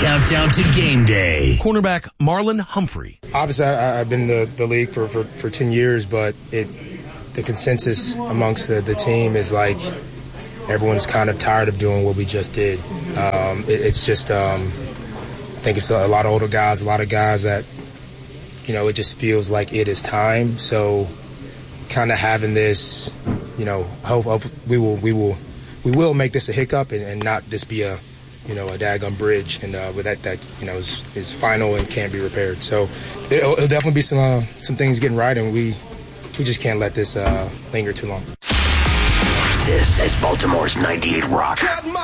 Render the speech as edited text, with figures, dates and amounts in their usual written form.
countdown to game day. Cornerback Marlon Humphrey. Obviously, I've been in the league for 10 years, but the consensus amongst the team is like everyone's kind of tired of doing what we just did. It's just, I think it's a lot of older guys, a lot of guys that, it just feels like it is time. So kind of having this, hope we will make this a hiccup and not just be a daggum bridge, and with that is final and can't be repaired. So it'll definitely be some things getting right, and we just can't let this linger too long. This is Baltimore's 98 Rock.